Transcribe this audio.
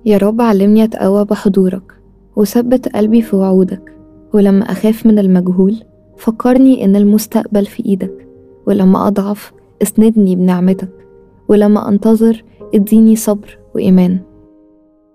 يا رب علمني أتقوى بحضورك وثبت قلبي في وعودك، ولما أخاف من المجهول فكرني إن المستقبل في إيدك، ولما أضعف اسندني بنعمتك، ولما أنتظر اديني صبر وإيمان.